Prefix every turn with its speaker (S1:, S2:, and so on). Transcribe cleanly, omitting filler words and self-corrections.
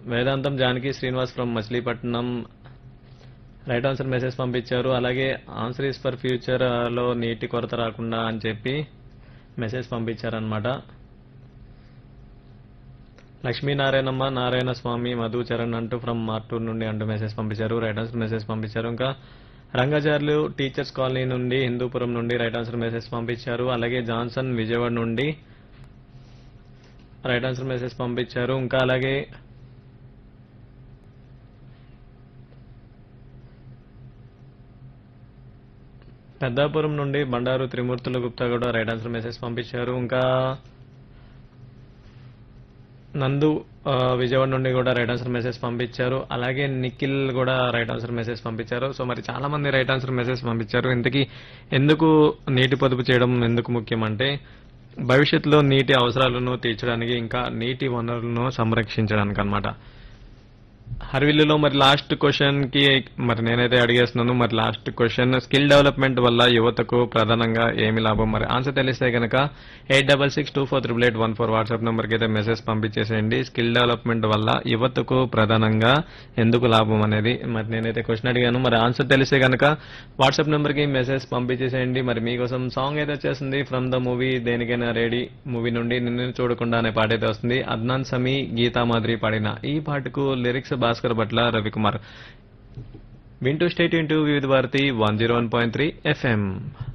S1: Vedantam Janaki Srinivas from Machilipatnam right answer message పంపించారు. అలాగే answer is for future లో నీటి కొరత రాకుండా అని చెప్పి మెసేజ్ పంపించారనమాట. లక్ష్మీనారాయణమ్మ నారాయణ స్వామి మధు చరణ్ అంటూ ఫ్రమ్ మార్టూర్ నుండి అంటూ మెసేజ్ పంపించారు. రైట్ ఆన్సర్ మెసేజ్ పంపించారు. ఇంకా రంగజార్లు టీచర్స్ కాలనీ నుండి హిందూపురం నుండి రైట్ ఆన్సర్ మెసేజ్ పంపించారు. అలాగే జాన్సన్ విజయవాడ నుండి రైట్ ఆన్సర్ మెసేజ్ పంపించారు. ఇంకా అలాగే పెద్దాపురం నుండి బండారు త్రిమూర్తుల గుప్తా కూడా రైట్ ఆన్సర్ మెసేజ్ పంపించారు. ఇంకా నందు విజయవాడ నుండి కూడా రైట్ ఆన్సర్ మెసేజ్ పంపించారు. అలాగే నిఖిల్ కూడా రైట్ ఆన్సర్ మెసేజ్ పంపించారు. సో మరి చాలా మంది రైట్ ఆన్సర్ మెసేజ్ పంపించారు. ఇంతకీ ఎందుకు నీటి పొదుపు చేయడం ఎందుకు ముఖ్యం అంటే భవిష్యత్తులో నీటి అవసరాలను తీర్చడానికి ఇంకా నీటి వనరులను సంరక్షించడానికి అన్నమాట. హర్విల్లులో మరి లాస్ట్ క్వశ్చన్ కి మరి నేనైతే అడిగేస్తున్నాను. మరి లాస్ట్ క్వశ్చన్ స్కిల్ డెవలప్మెంట్ వల్ల యువతకు ప్రధానంగా ఏమి లాభం? మరి ఆన్సర్ తెలిస్తే కనుక 8662438814 వాట్సాప్ నెంబర్ కి అయితే మెసేజ్ పంపించేసేయండి. స్కిల్ డెవలప్మెంట్ వల్ల యువతకు ప్రధానంగా ఎందుకు లాభం అనేది మరి నేనైతే క్వశ్చన్ అడిగాను. మరి ఆన్సర్ తెలిస్తే కనుక వాట్సాప్ నెంబర్ కి మెసేజ్ పంపించేసేయండి. మరి మీకోసం సాంగ్ అయితే వచ్చేస్తుంది ఫ్రమ్ ద మూవీ దేనికైనా రెడీ మూవీ నుండి నిన్ను చూడకుండా అనే పాట అయితే వస్తుంది. అద్నాన్ సమీ గీతా మాదిరి పాడిన ఈ పాటకు లిరిక్స్ భాస్కర్ భట్ల రవికుమార్. వింటూ స్టేట్ ఇంటూ వివిధ భారతి 101.3 FM.